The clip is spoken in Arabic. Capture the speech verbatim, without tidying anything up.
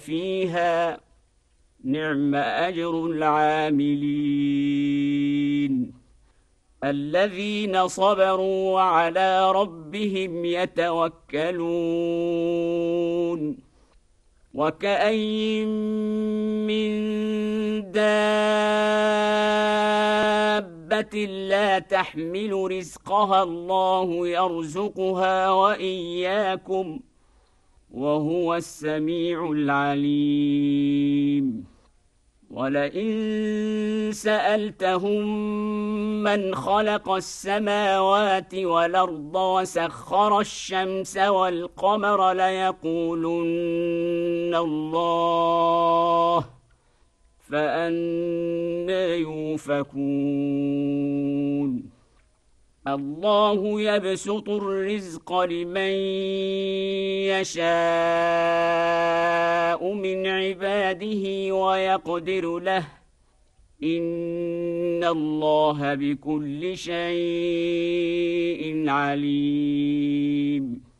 فيها نعم أجر العاملين الذين صبروا وعلى ربهم يتوكلون وكأين من دابة لا تحمل رزقها الله يرزقها وإياكم وهو السميع العليم ولئن سألتهم من خلق السماوات والأرض وسخر الشمس والقمر ليقولن الله فأنى يؤفكون الله يبسط الرزق لمن يشاء من عباده ويقدر له إن الله بكل شيء عليم